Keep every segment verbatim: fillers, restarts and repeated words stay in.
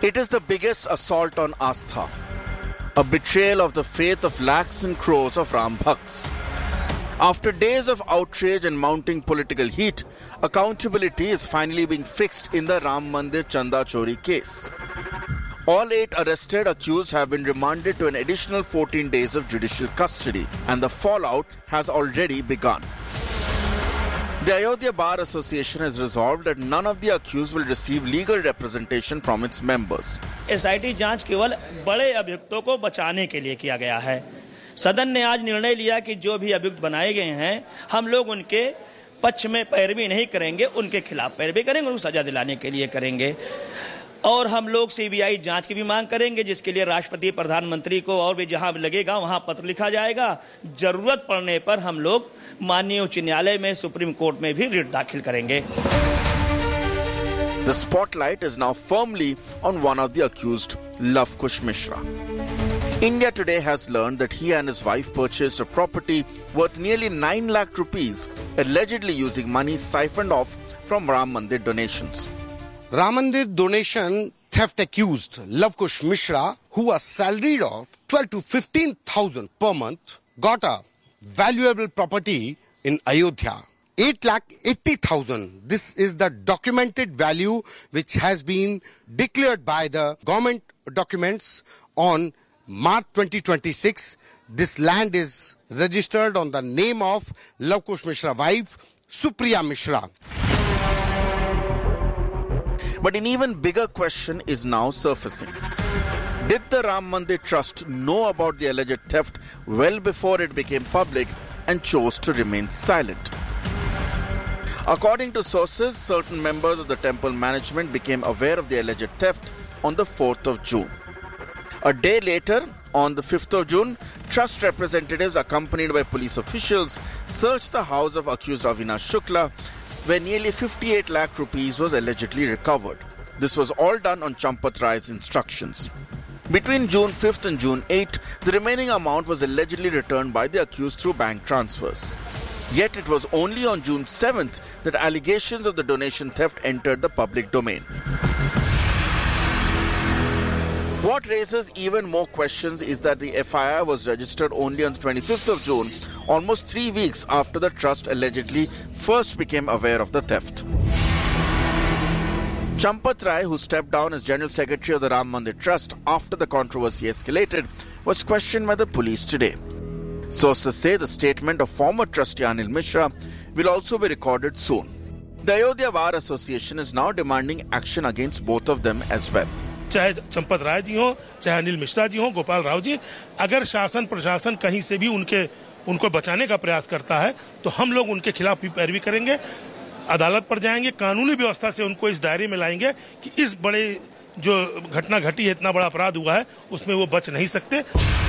It is the biggest assault on Astha, a betrayal of the faith of lakhs and crores of Ram Bhakts. After days of outrage and mounting political heat, accountability is finally being fixed in the Ram Mandir Chanda Chori case. All eight arrested accused have been remanded to an additional fourteen days of judicial custody, and the fallout has already begun. The Ayodhya Bar Association has resolved that none of the accused will receive legal representation from its members. SIT जांच केवल बड़े अभियुक्तों को बचाने के लिए किया गया है। सदन ने आज निर्णय लिया कि जो भी अभियुक्त बनाए गए हैं, हम लोग उनके पक्ष में पैरवी नहीं करेंगे, उनके खिलाफ पैरवी करेंगे, उनको सजा दिलाने के लिए करेंगे। और हम लोग सीबीआई जांच की भी मांग करेंगे, जिसके लिए राष्ट्रपति, प्रधानमंत्री को और भी जहां लगेगा वहां पत्र लिखा जाएगा। जरूरत पड़ने पर हम लोग माननीय उच्च न्यायालय में, सुप्रीम कोर्ट में भी रिट दाखिल करेंगे। The spotlight is now firmly on one of the accused, Lav Kush Mishra. India Today has learned that he and his wife purchased a property worth nearly nine lakh rupees, allegedly using money siphoned off from Ram Mandir donations. Ram Mandir donation theft accused Lav Kush Mishra, who was salaried of twelve to fifteen thousand per month, got a valuable property in Ayodhya. eight lakh eighty thousand. This is the documented value which has been declared by the government documents on March twenty twenty-six. This land is registered on the name of Lav Kush Mishra's wife, Supriya Mishra. But an even bigger question is now surfacing. Did the Ram Mandir Trust know about the alleged theft well before it became public and chose to remain silent? According to sources, certain members of the temple management became aware of the alleged theft on the fourth of June. A day later, on the fifth of June, trust representatives accompanied by police officials searched the house of accused Avinash Shukla, where nearly fifty-eight lakh rupees was allegedly recovered. This was all done on Champat Rai's instructions. Between June fifth and June eighth, the remaining amount was allegedly returned by the accused through bank transfers. Yet it was only on June seventh that allegations of the donation theft entered the public domain. What raises even more questions is that the F I R was registered only on the twenty-fifth of June, almost three weeks after the trust allegedly first became aware of the theft. Champat Rai, who stepped down as General Secretary of the Ram Mandir Trust after the controversy escalated, was questioned by the police today. Sources say the statement of former trustee Anil Mishra will also be recorded soon. The Ayodhya Bar Association is now demanding action against both of them as well. चाहे चंपत राय जी हो, चाहे अनिल मिश्रा जी हो, गोपाल राव जी, अगर शासन प्रशासन कहीं से भी उनके उनको बचाने का प्रयास करता है तो हम लोग उनके खिलाफ भी पैरवी करेंगे, अदालत पर जाएंगे, कानूनी व्यवस्था से उनको इस दायरे में लाएंगे कि इस बड़े जो घटना घटी है, इतना बड़ा अपराध हुआ है, उसमें वो बच नहीं सकते.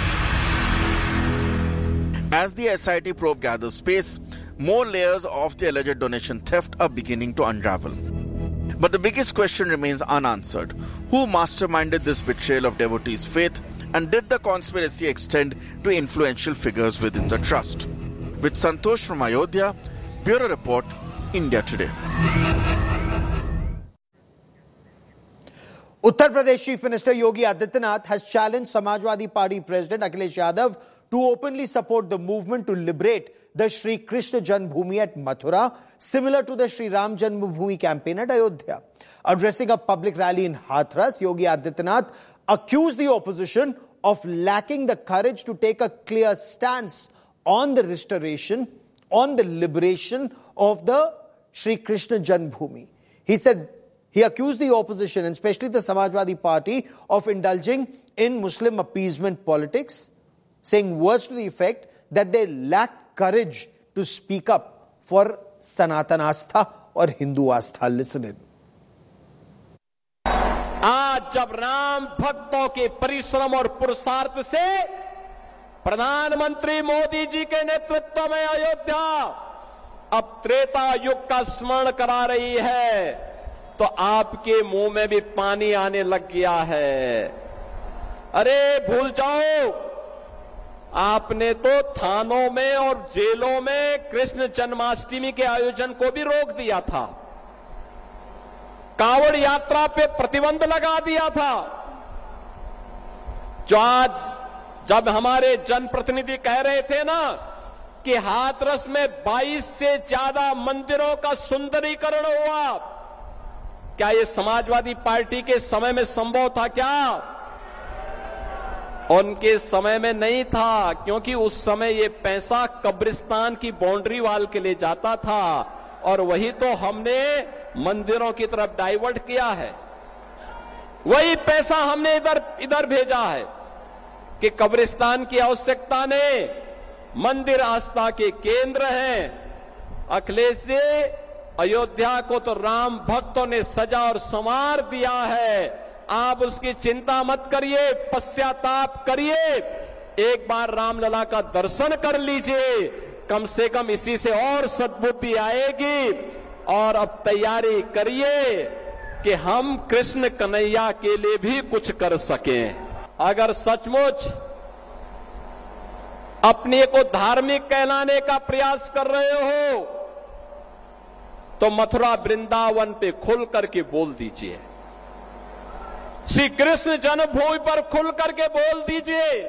As the S I T probe gathers pace, more layers of the alleged donation theft are beginning to unravel. But the biggest question remains unanswered. Who masterminded this betrayal of devotees' faith, and did the conspiracy extend to influential figures within the trust? With Santosh from Ayodhya, Bureau Report, India Today. Uttar Pradesh Chief Minister Yogi Adityanath has challenged Samajwadi Party President Akhilesh Yadav to openly support the movement to liberate the Shri Krishna Janmabhoomi at Mathura, similar to the Shri Ram Janmabhoomi campaign at Ayodhya. Addressing a public rally in Hathras, Yogi Adityanath accused the opposition of lacking the courage to take a clear stance on the restoration, on the liberation of the Shri Krishna Janmabhoomi. He said he accused the opposition, and especially the Samajwadi Party, of indulging in Muslim appeasement politics, saying words to the effect that they lack courage to speak up for Sanatana Astha or Hindu Astha. Listen in. आज जब राम भक्तों के परिश्रम और पुरुषार्थ से प्रधानमंत्री मोदी जी के नेतृत्व में अयोध्या अब त्रेता युग का स्मरण करा रही है, तो आपके मुंह में भी पानी आने लग गया है. अरे भूल जाओ, आपने तो थानों में और जेलों में कृष्ण जन्माष्टमी के आयोजन को भी रोक दिया था. कांवड़ यात्रा पे प्रतिबंध लगा दिया था। जो आज जब हमारे जनप्रतिनिधि कह रहे थे ना कि हाथरस में बाईस से ज्यादा मंदिरों का सुंदरीकरण हुआ, क्या ये समाजवादी पार्टी के समय में संभव था क्या? उनके समय में नहीं था, क्योंकि उस समय ये पैसा कब्रिस्तान की बाउंड्री वाल के लिए जाता था और वही तो हमने मंदिरों की तरफ डाइवर्ट किया है। वही पैसा हमने इधर इधर भेजा है कि कब्रिस्तान की आवश्यकता ने, मंदिर आस्था के केंद्र हैं। अखिलेश जी, अयोध्या को तो राम भक्तों ने सजा और संवार दिया है, आप उसकी चिंता मत करिए, पश्चाताप करिए, एक बार रामलला का दर्शन कर लीजिए, कम से कम इसी से और सद्बुद्धि आएगी। और अब तैयारी करिए कि हम कृष्ण कन्हैया के लिए भी कुछ कर सकें। अगर सचमुच अपने को धार्मिक कहलाने का प्रयास कर रहे हो तो मथुरा वृंदावन पे खुल करके बोल दीजिए, श्री कृष्ण जन्मभूमि पर खुल करके बोल दीजिए।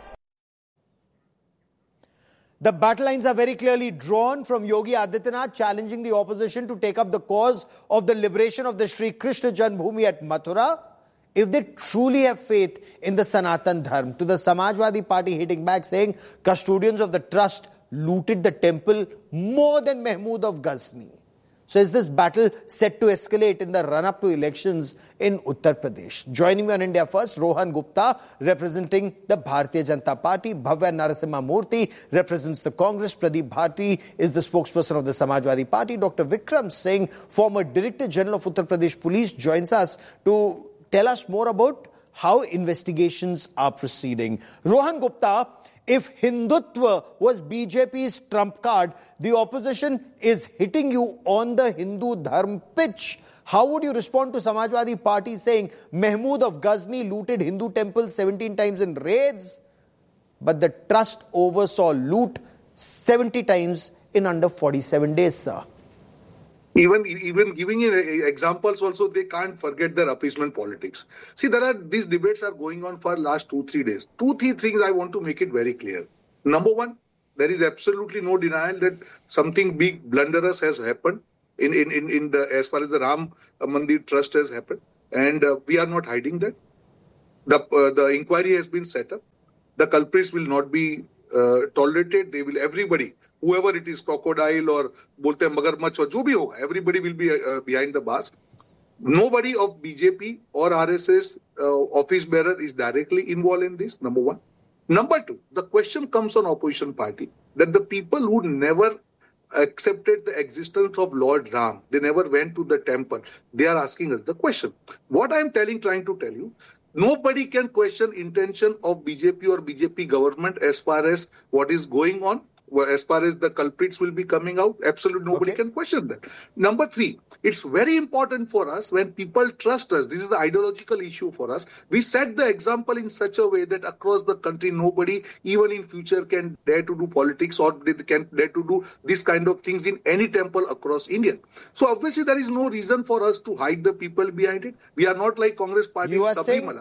The battle lines are very clearly drawn, from Yogi Adityanath challenging the opposition to take up the cause of the liberation of the Shri Krishna Janmabhoomi at Mathura, if they truly have faith in the Sanatan Dharma, to the Samajwadi Party hitting back saying custodians of the trust looted the temple more than Mahmood of Ghazni. So is this battle set to escalate in the run-up to elections in Uttar Pradesh? Joining me on India First, Rohan Gupta, representing the Bharatiya Janata Party. Bhavya Narasimha Murthy represents the Congress. Pradeep Bharti is the spokesperson of the Samajwadi Party. Doctor Vikram Singh, former Director General of Uttar Pradesh Police, joins us to tell us more about how investigations are proceeding. Rohan Gupta, if Hindutva was B J P's trump card, the opposition is hitting you on the Hindu Dharma pitch. How would you respond to Samajwadi Party saying Mahmood of Ghazni looted Hindu temples seventeen times in raids, but the trust oversaw loot seventy times in under forty-seven days, sir? Even, even giving examples also, they can't forget their appeasement politics. See, there are, these debates are going on for last two, three days. Two, three things I want to make it very clear. Number one, there is absolutely no denial that something big blunderous has happened in, in, in, in the, as far as the Ram Mandir Trust has happened. And uh, we are not hiding that. The, uh, the inquiry has been set up. The culprits will not be uh, tolerated. They will, everybody, whoever it is, crocodile or bolte hain magarmach or jo bhi hoga, everybody will be uh, behind the bars. Nobody of B J P or R S S uh, office bearer is directly involved in this, number one. Number two, the question comes on opposition party that the people who never accepted the existence of Lord Ram, they never went to the temple, they are asking us the question. What I am telling, trying to tell you, nobody can question intention of B J P or B J P government as far as what is going on. As far as the culprits will be coming out, absolutely nobody okay. can question that. Number three, it's very important for us when people trust us. This is the ideological issue for us. We set the example in such a way that across the country, nobody, even in future, can dare to do politics or they can dare to do this kind of things in any temple across India. So obviously, there is no reason for us to hide the people behind it. We are not like Congress Party. You are Sabrimala. saying...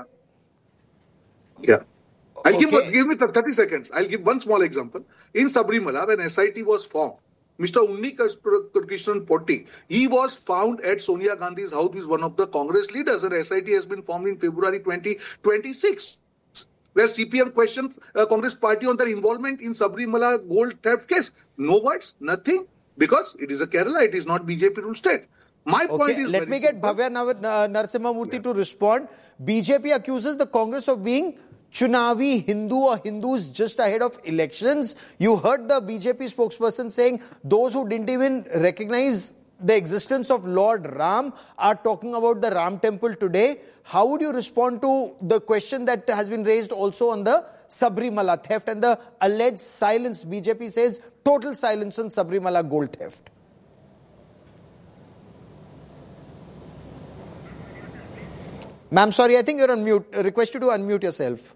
Yeah. I'll okay. give, give me thirty seconds. I'll give one small example. In Sabrimala, when S I T was formed, Mister Unni Krishnan Potti, he was found at Sonia Gandhi's house with one of the Congress leaders, and S I T has been formed in February twenty twenty-six, where C P M questioned uh, Congress Party on their involvement in Sabrimala gold theft case. No words, nothing, because it is a Kerala, it is not B J P ruled state. My okay, point is let me get Bhavya Narasimha Murthy yeah. to respond. B J P accuses the Congress of being Chunavi Hindu or Hindus just ahead of elections. You heard the B J P spokesperson saying those who didn't even recognize the existence of Lord Ram are talking about the Ram temple today. How would you respond to the question that has been raised also on the Sabrimala theft and the alleged silence? B J P says total silence on Sabrimala gold theft. Ma'am, sorry, I think you're on mute. I request you to unmute yourself.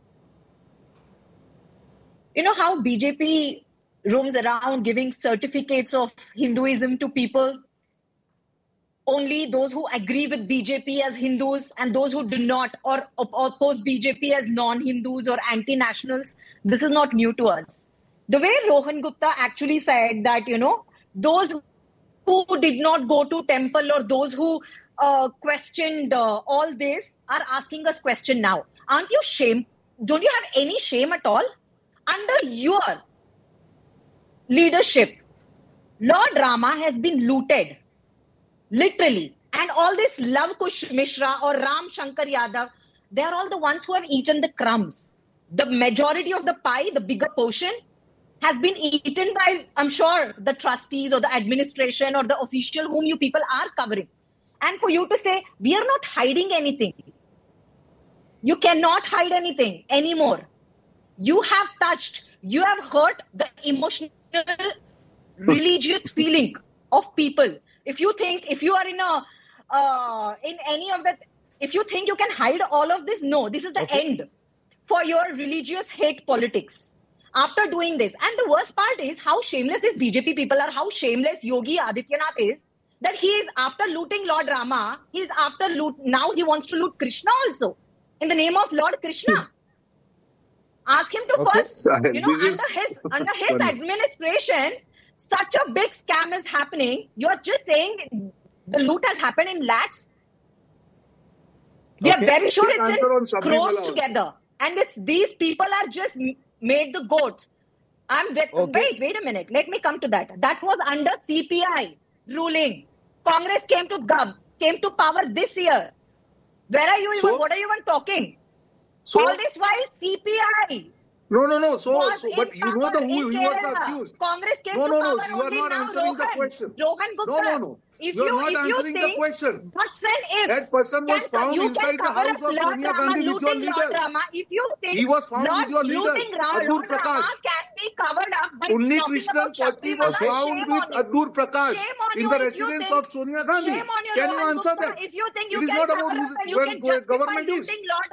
You know how B J P roams around giving certificates of Hinduism to people? only those who agree with B J P as Hindus and those who do not or op- oppose B J P as non-Hindus or anti-nationals. This is not new to us. The way Rohan Gupta actually said that, you know, those who did not go to temple or those who uh, questioned uh, all this are asking us question now. Aren't you shame? Don't you have any shame at all? Under your leadership, Lord Rama has been looted. Literally. And all this Love Kush Mishra or Ram Shankar Yadav, they are all the ones who have eaten the crumbs. The majority of the pie, the bigger portion, has been eaten by, I'm sure, the trustees or the administration or the official whom you people are covering. And for you to say, we are not hiding anything. You cannot hide anything anymore. You have touched, you have hurt the emotional, religious feeling of people. If you think, if you are in a, uh, in any of that, if you think you can hide all of this, no, this is the okay. end for your religious hate politics. After doing this, and the worst part is how shameless these B J P people are, how shameless Yogi Adityanath is, that he is after looting Lord Rama, he is after loot, now he wants to loot Krishna also, in the name of Lord Krishna. Ask him to okay. first, you know, under his, under his administration, such a big scam is happening. You're just saying the loot has happened in lakhs. We okay. are very sure it's in crores together. And it's these people are just made the goats. I'm wait, okay. wait, wait a minute. Let me come to that. That was under C P I ruling. Congress came to gov, came to power this year. Where are you so, even? What are you even talking? So, all this while C P I. No, no, no. So, so but you know the who you are the accused. Congress came no, to no, power. No, no, you are not answering Rohan, the question. Rohan Gupta. No, no, no. If you are you, not if answering you think, the question. Buts and ifs. That person was can, found inside the house of Sonia Gandhi with your leader. If you think he was found with your leader, Adur Prakash. Can be covered up by Unni Krishnan Patti was found with Adur Prakash in the residence of Sonia Gandhi. Can you answer that? If you think you it is not about where government is.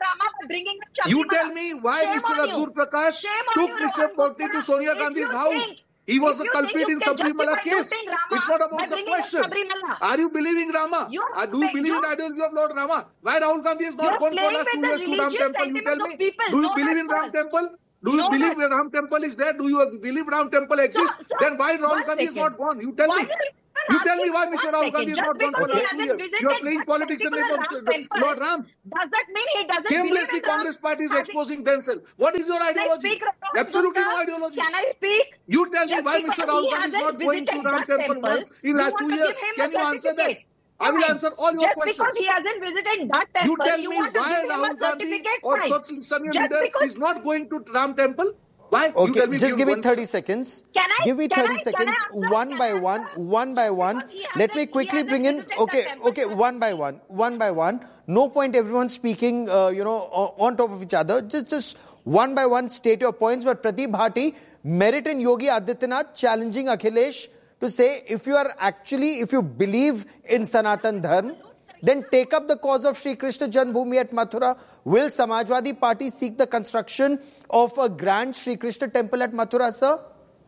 You tell me why Mister Adur Prakash took Mister Patti to Sonia Gandhi's house. He was a culprit in Sabrimala case. Rama, it's not about the question. Are you believing Rama? You are, do you believe in the ideology of Lord Rama? Why Rahul Gandhi has not gone for last two years to Ram Temple? You tell me. People. Do you no, believe in Ram Temple? Do you no, believe that Ram Temple is there? Do you believe Ram Temple exists? So, so, then why Rahul Gandhi is not gone? You tell me. You tell me why Mister Rahul Gandhi is not gone for last two years. You are playing politics in the name of Lord Ram. Does that mean he doesn't Shamelessly, Congress party is exposing themselves. What is your ideology? Absolutely no ideology. Can I speak? You tell me why Mister Rahul Gandhi is not going to Ram Temple once in last two years. Can you answer that? I will answer all your just questions. Just because he hasn't visited that temple, you tell you me why Rahul Gandhi or such senior leader is not going to Ram Temple. Why? Okay, me just give me thirty seconds. Can I? Give me thirty I, seconds, one by one, one by one. Let me quickly bring in. Okay, okay, one by one, one by one. No point everyone speaking, uh, you know, on top of each other. Just, just one by one, state your points. But Pradeep Bhati, merit in Yogi Adityanath challenging Akhilesh to say, if you are actually, if you believe in Sanatan Dharma, then take up the cause of Sri Krishna Janmabhoomi at Mathura. Will Samajwadi Party seek the construction of a grand Sri Krishna temple at Mathura, sir?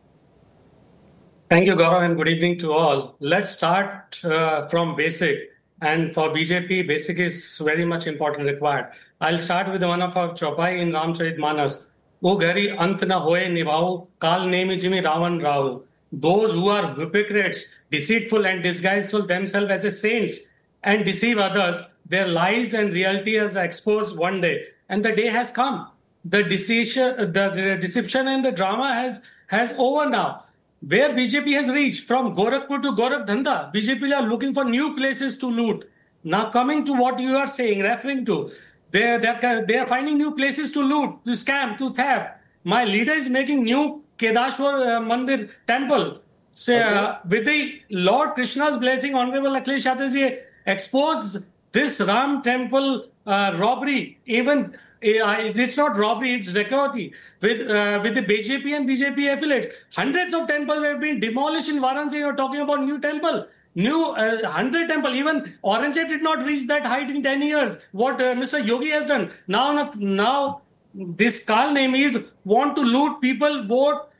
Thank you, Gaurav, and good evening to all. Let's start uh, from basic. And for B J P, basic is very much important required. I'll start with one of our Chaupai in Ramcharitmanas. O gari ant na hoye nibhau, kal nemi jimi Ravan Rao. Those who are hypocrites, deceitful and disguiseful themselves as a saints, and deceive others, their lies and reality is exposed one day. And the day has come. The deception, the deception and the drama has, has over now. Where B J P has reached, from Gorakhpur to Gorakhdanda, B J P are looking for new places to loot. Now coming to what you are saying, referring to, they, they, they are finding new places to loot, to scam, to theft. My leader is making new Kedashwar uh, Mandir temple. So, okay. uh, with the Lord Krishna's blessing, Honorable Akhilesh Yadav ji expose this Ram temple uh, robbery. Even uh, it's not robbery, it's dacoity with uh, with the B J P and B J P affiliates. Hundreds of temples have been demolished in Varanasi. You're talking about new temple, new uh, hundred temple. Even Aurangzeb did not reach that height in ten years. What uh, Mister Yogi has done now, now this Kal name is want to loot people, vote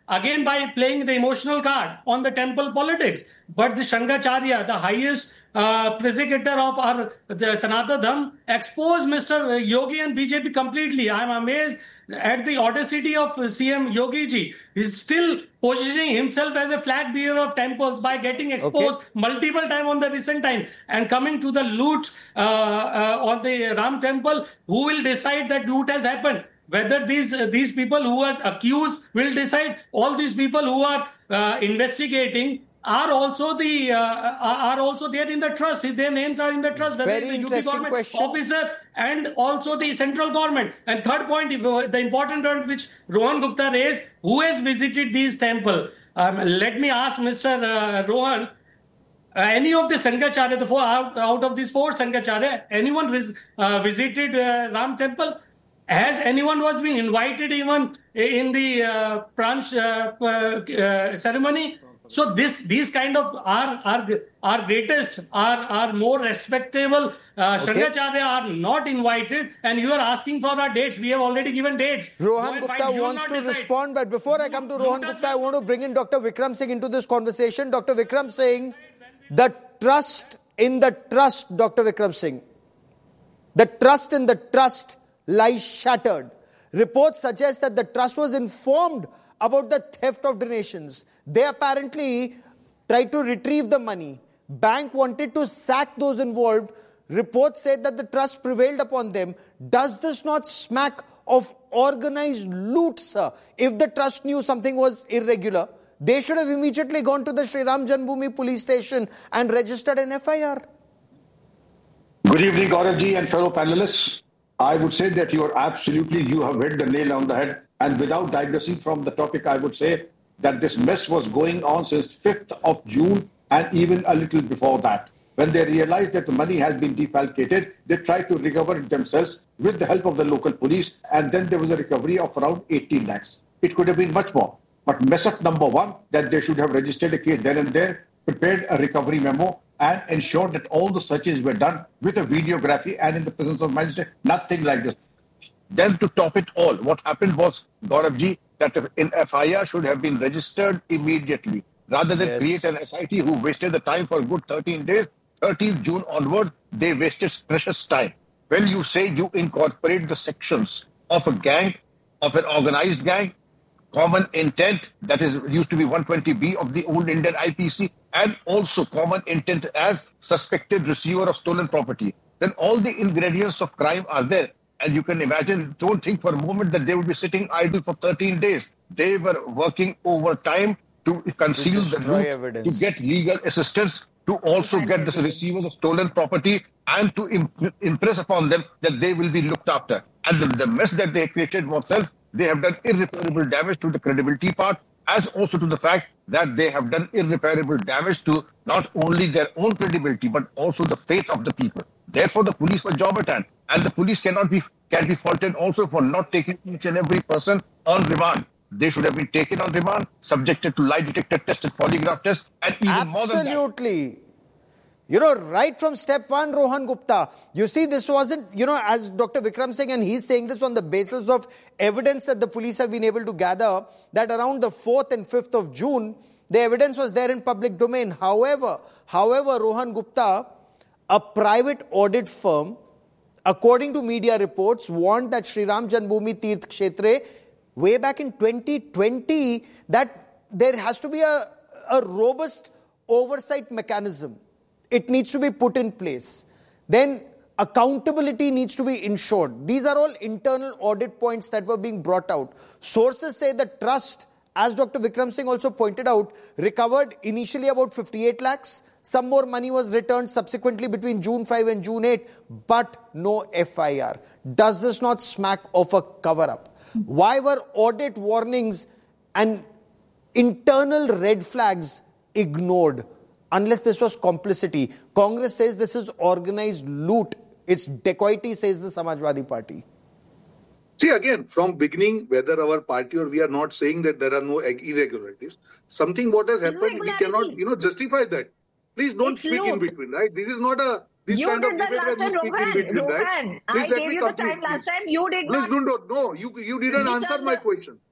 again by playing the emotional card on the temple politics. But the Shankaracharya, the highest uh, prosecutor of our the Sanatana Dharma, exposed Mister Yogi and B J P completely. I am amazed at the audacity of C M Yogi ji. He's still positioning himself as a flag bearer of temples by getting exposed okay. multiple times on the recent time and coming to the loot uh, uh, on the Ram temple. Who will decide that loot has happened? Whether these uh, these people who are accused will decide. All these people who are uh, investigating are also the uh, are also there in the trust. Their names are in the trust. Whether Very the U P government question. officer and also the central government. And third point, the important point which Rohan Gupta raised, who has visited these temples? Um, let me ask Mister Uh, Rohan. Uh, any of the Shankaracharya, the four out, out of these four Shankaracharya, anyone vis, uh, visited uh, Ram temple? Has anyone was been invited even in the uh, branch uh, uh, ceremony? So this these kind of our our our greatest, our our more respectable uh, okay. Shankaracharya are not invited, and you are asking for our dates. We have already given dates. Rohan Gupta wants to decide. respond, but before I come to Rohan Gupta, I want to bring in Doctor Vikram Singh into this conversation. Doctor Vikram Singh, the trust in the trust, Doctor Vikram Singh, the trust in the trust lies shattered. Reports suggest that the trust was informed about the theft of donations. They apparently tried to retrieve the money. Bank wanted to sack those involved. Reports said that the trust prevailed upon them. Does this not smack of organized loot, sir? If the trust knew something was irregular, they should have immediately gone to the Sri Ram Janmabhoomi police station and registered an F I R. Good evening, Gauravji and fellow panelists. I would say that you are absolutely, you have hit the nail on the head. And without digressing from the topic, I would say that this mess was going on since fifth of June and even a little before that. When they realized that the money has been defalcated, they tried to recover it themselves with the help of the local police, and then there was a recovery of around eighteen lakhs. It could have been much more. But mess up number one, that they should have registered a case then and there, prepared a recovery memo, and ensured that all the searches were done with a videography and in the presence of magistrate. Nothing like this. Then to top it all, what happened was, Gauravji, that an F I R should have been registered immediately. Rather than yes. create an S I T who wasted the time for a good thirteen days, thirteenth June onward, they wasted precious time. When you say you incorporate the sections of a gang, of an organized gang, common intent, that is used to be one twenty B of the old Indian I P C, and also common intent as suspected receiver of stolen property, then all the ingredients of crime are there. And you can imagine, don't think for a moment that they would be sitting idle for thirteen days. They were working overtime to conceal to the loot, evidence. to get legal assistance, to also get the receivers of stolen property, and to imp- impress upon them that they will be looked after. And the, the mess that they created themselves, they have done irreparable damage to the credibility part, as also to the fact that they have done irreparable damage to not only their own credibility, but also the faith of the people. Therefore, the police were job at hand. And the police cannot be can be faulted also for not taking each and every person on remand. They should have been taken on remand, subjected to lie detector test and polygraph test, and even Absolutely. more than that. Absolutely. You know, right from step one, Rohan Gupta, you see, this wasn't, you know, as Doctor Vikram Singh, and he's saying this on the basis of evidence that the police have been able to gather, that around the fourth and fifth of June, the evidence was there in public domain. However, however, Rohan Gupta, a private audit firm, according to media reports, warned that Sri Ram Janmabhoomi Tirth Kshetra way back in twenty twenty that there has to be a, a robust oversight mechanism. It needs to be put in place. Then accountability needs to be ensured. These are all internal audit points that were being brought out. Sources say the trust, as Doctor Vikram Singh also pointed out, recovered initially about fifty-eight lakhs. Some more money was returned subsequently between June fifth and June eighth, but no F I R. Does this not smack of a cover-up? Why were audit warnings and internal red flags ignored? Unless this was complicity. Congress says this is organized loot. It's dacoity, says the Samajwadi Party. See, again, from beginning, whether our party or we are not saying that there are no irregularities. Something what has happened, we cannot, you know, justify that. Please don't it's speak loot. in between, right? This is not a this you kind did of that debate last where time, you speak Rohan. in between, Rohan, right? I Please let gave me you the complete, time last please. time. You did Please not. don't, no, you, you didn't it's answer my question.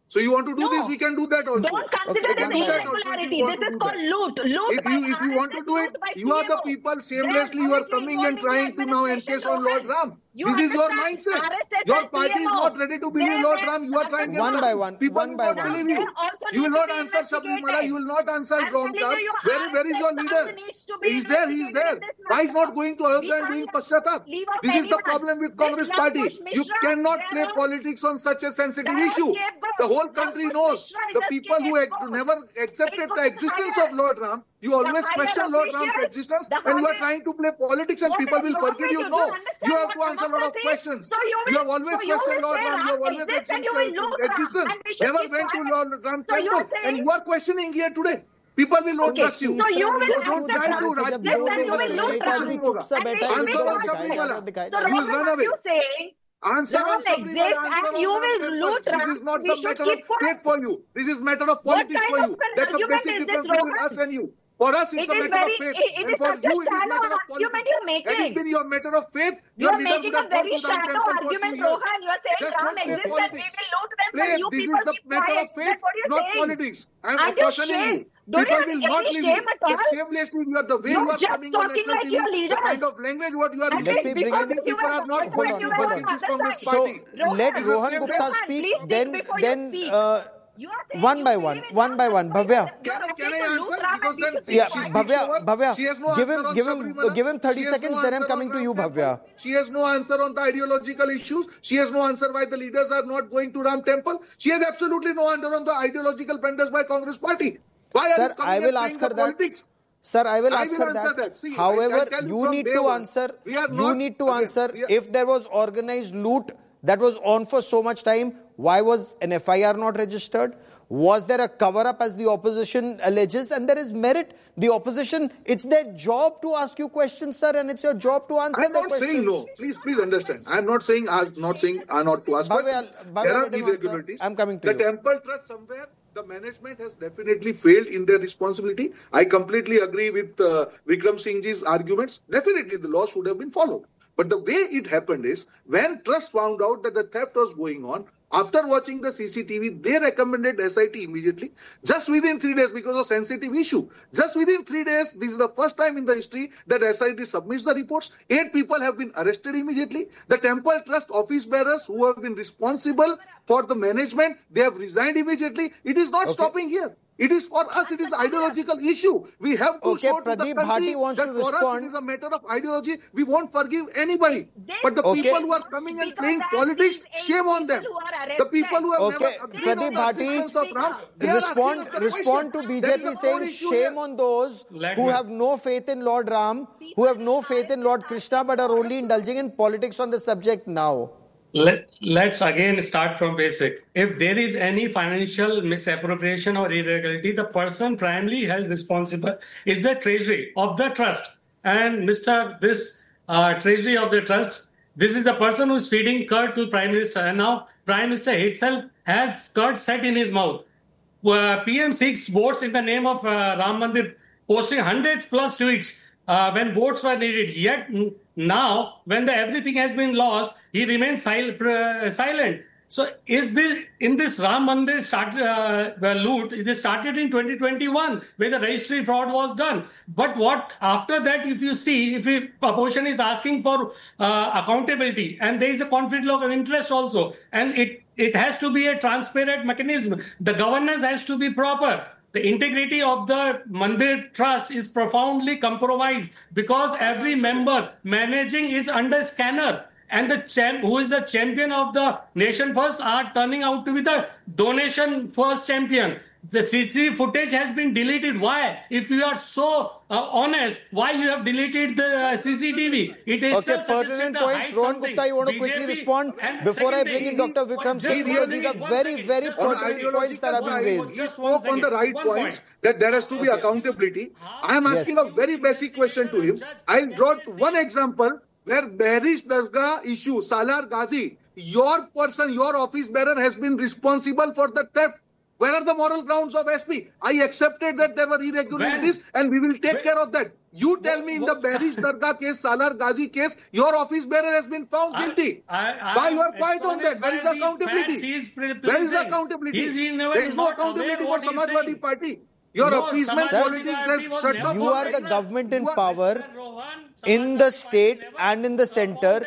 So you want to do No. this, we can do that also. Don't consider Okay, this do that also if irregularity. you want This to is do called that. loot. Loot If by you if you want to R S S, do it, loot by you are the C M O. people They are shamelessly you are obviously coming and involved in the trying to now administration, encase on Lord Rohan. Ram. You This is your understand? mindset. R S S Your and party C M is O. not ready to believe They Lord have Ram. You are trying to One by one, People one will by not one. believe you. They also You will need to not be answer Sabri Mala. investigated. You will not answer I'm Ram telling Ram. you, your Where where is your R S S leader? needs to be He's there. He's investigated there. in this Why is not matter. going to We Ayodhya and doing can't Paschatap? leave out This is the anyone. problem with This Congress Love party. Kush You Mishra, cannot their play own- politics on such a sensitive their own issue. scapegoat. The whole Love country Kush knows. Mishra is The a people who ex- scapegoat. never It accepted could the be existence higher. of Lord Ram, you The always higher question Lord Ram's officials, existence the and you are higher- trying to play politics and What people is will wrong forgive with you. you? Do No. you understand You have what to answer a lot of democracy is? questions. So you will- You have always so you questioned will Lord say Ram. You have Ram always exists and you accepted will loot Ram existence. and we should Never keep went to quiet. Lord Ram So you temple are saying- and you are questioning here today. People will not Okay, trust you. so you will So don't accept try Ram to exists Rajneet and you will loot कुछ Ram. नहीं होगा. And we Answer should on keep Sabri quiet. Mala. So You will Rohan, run what away. you saying? Answer Ram on Sabri Mala, exists answer and on you Ram will temple. loot Ram. This is not We the should matter keep of quiet. faith for you. This is matter of What politics kind for of you. an That's a argument basic is this, difference between Rohan? us and you. For us, it's It a is matter very- of faith. it- it and is for such a you, it is shallow matter of argument politics. you're making. Had it been your matter of faith, You your are leader making would a have gone very to Ram shallow temple for two argument, years. Rohan. You are saying Just Ram don't play exists and we politics. will loot them, Play, but you this people is the keep matter quiet. of faith, That's what you're not saying. politics. I am Aren't you cautioning you. ashamed? Don't People you will have not any leave shame you. at all? The shamelessly, you are the way You're you are just coming on talking national like T V, your the leaders. kind of language what you are And using. Let me bring I in- think people are not Hold going on, to hold work in on. this Congress So, party. Rohan, Let It's the Rohan same Gupta way. speak, please speak then before you then speak. uh, You are saying one you by believe one, in one Ram by as one. well. Bhavya. You're Can I, okay can I to loot answer? Ram and Because we then should if keep Yeah, she quiet. speaks Bhavya, over, Bhavya, she has no give answer him, on give him, Sabrimala. give him thirty She has seconds. no Then I'm answer coming on to you, Ram Bhavya. temple. She has no answer on the ideological issues. She has no answer why the leaders are not going to Ram temple. She has absolutely no answer on the ideological blunders by Congress party. Why are Sir, you coming I and will playing ask the her that. politics? Sir, I will I ask will her answer that. that. See, However, I- I'll tell you you from need day to one, answer. we are You not- need to again, answer. we are- If there was organized loot that was on for so much time, why was an F I R not registered? Was there a cover-up as the opposition alleges? And there is merit. The opposition, it's their job to ask you questions, sir, and it's your job to answer I'm the not questions. saying no. Please, please understand. I'm not saying I'm not saying I'm not to ask Bhavya, questions. Bhavya, There are let him answer. irregularities. I'm coming to the you. temple trust somewhere. The management has definitely failed in their responsibility. I completely agree with uh, Vikram Singh ji's arguments. Definitely, the law should have been followed. But the way it happened is when trust found out that the theft was going on. After watching the C C T V, they recommended S I T immediately, just within three days because of sensitive issue. Just within three days, this is the first time in the history that S I T submits the reports. Eight people have been arrested immediately. The Temple Trust office bearers who have been responsible for the management, they have resigned immediately. It is not Okay. stopping here. It is for us, it is ideological issue. We have to Okay, show to the Pradeep country Bhati wants that to for us respond. it is a matter of ideology. We won't forgive anybody. This But the Okay. people who are coming and Because playing that politics, means shame on them. people who are The people who have Okay, never agreed on Pradeep the Bhati, existence of Ram, they are asking Respond, us the respond to question. There is B J P a core saying issue shame here. on those Let who me- have no faith in Lord Ram, who have no faith in Lord Krishna, but are only indulging in politics on the subject now. Let, let's again start from basic. If there is any financial misappropriation or irregularity, the person primarily held responsible is the treasury of the trust. And Mister This uh, treasury of the trust, this is the person who is feeding curd to Prime Minister. And now Prime Minister himself has curd set in his mouth. Uh, P M seeks votes in the name of uh, Ram Mandir, posting hundreds plus tweets uh, when votes were needed. Yet n- now, when the everything has been lost, he remains sil- uh, silent. So, is this in this Ram Mandir start, uh, the loot? It started in twenty twenty-one, where the registry fraud was done. But what after that? If you see, if a opposition is asking for uh, accountability, and there is a conflict of interest also, and it it has to be a transparent mechanism. The governance has to be proper. The integrity of the Mandir Trust is profoundly compromised because every member managing is under scanner. And the champ, who is the champion of the nation first, are turning out to be the donation first champion. The C C T V footage has been deleted. Why? If you are so uh, honest, why you have deleted the uh, C C T V? It is Okay, pertinent points. Rohan Gupta, you want to quickly respond before I bring in Doctor Vikram Singh, because these are very, very On pertinent points that have been ideological raised. side, he spoke on the right points that there has to be accountability. I am asking Yes. a very basic question to him. I'll draw one example where Behrish Dasgah issue, Salar Ghazi, your person, your office bearer has been responsible for the theft. Where are the moral grounds of S P? I accepted that there were irregularities when? and we will take when? care of that. You tell me in the Barish Dargah case, Salar Ghazi case, your office bearer has been found guilty. I, I, Why you are quiet on that? Where is accountability? Where is accountability? There is no accountability for Samajwadi Party. Your no, appeasement politics has shut off. You are the government in power in the state and in the center.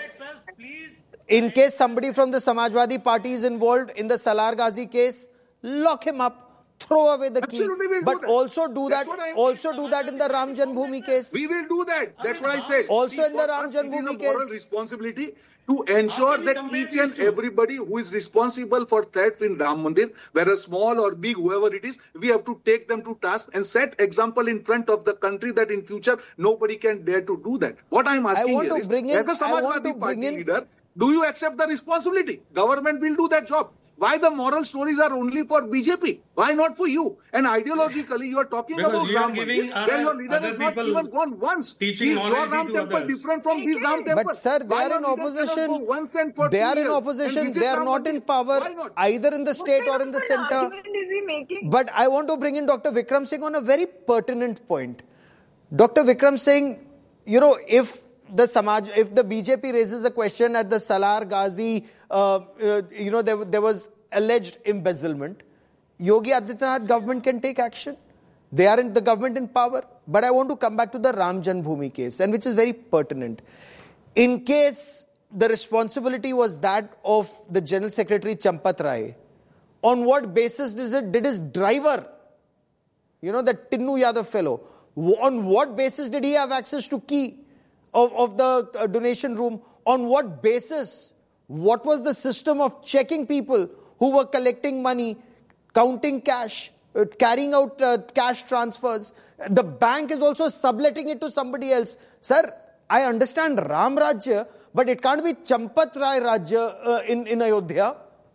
In case somebody from the Samajwadi Party is involved in the Salar Ghazi case, lock him up. Throw away the key, but also do that. Also do that in the Ram Janmabhoomi case. We will do that. That's what I said. Also See, in the Ram Janmabhoomi case. Moral responsibility to ensure that each and everybody who is responsible for theft in Ram Mandir, whether small or big, whoever it is, we have to take them to task and set example in front of the country that in future nobody can dare to do that. What I am asking here is, in, as a Samajwadi Party in, leader, do you accept the responsibility? Government will do that job. Why the moral stories are only for B J P? Why not for you? And ideologically, you are talking because about Ram Mandir, where your leader has not even gone once. Is your Ram temple others. different from his Ram temple? But sir, they are in opposition. They are in opposition. They are not in power either in the state or in the center. But I want to bring in Doctor Vikram Singh on a very pertinent point. Doctor Vikram Singh, you know, if the Samaj, if the B J P raises a question at the Salar Ghazi, uh, uh, you know, there, there was alleged embezzlement, Yogi Adityanath government can take action. They are in the government in power. But I want to come back to the Ram Janmabhoomi case, and which is very pertinent. In case the responsibility was that of the General Secretary Champat Rai, on what basis did, it, did his driver, you know, that Tinnu Yadav fellow, on what basis did he have access to key Of, of the uh, donation room? On what basis? What was the system of checking people who were collecting money, counting cash, uh, carrying out uh, cash transfers? The bank is also subletting it to somebody else. Sir, I understand Ram Rajya, but it can't be Champat Rai Rajya uh, in, in Ayodhya.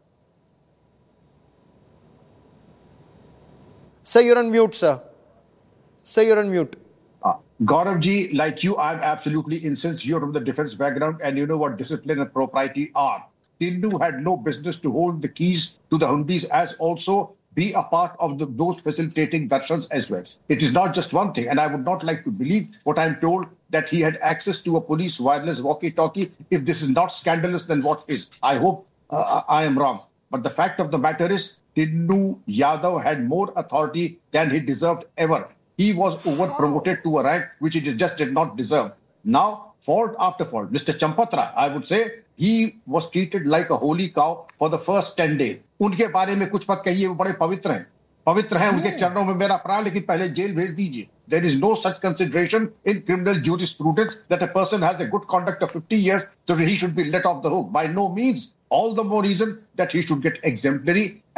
Sir, you're on mute, sir. Sir, you're on mute. Gaurav ji, like you, I'm absolutely incensed. You're from the defense background and you know what discipline and propriety are. Tinnu had no business to hold the keys to the hundis as also be a part of the, those facilitating darshans as well. It is not just one thing, and I would not like to believe what I'm told that he had access to a police wireless walkie-talkie. If this is not scandalous, then what is? I hope uh, I am wrong. But the fact of the matter is, Tinnu Yadav had more authority than he deserved ever. He was over-promoted to a rank which he just did not deserve. Now, fault after fault. Mister Champat Rai, I would say, he was treated like a holy cow for the first ten days. उनके बारे में कुछ मत कहिए, वो बड़े पवित्र हैं. पवित्र हैं, उनके चरणों में मेरा प्राण, लेकिन पहले जेल भेज दीजिए. There is no such consideration in criminal jurisprudence that a person has a good conduct of fifty years, so he should be let off the hook. By no means. All the more reason that he should get exemplary